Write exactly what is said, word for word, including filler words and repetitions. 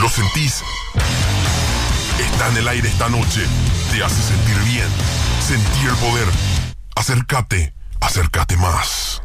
¿Lo sentís? Está en el aire esta noche. Te hace sentir bien. Sentí el poder. Acércate. Acércate más.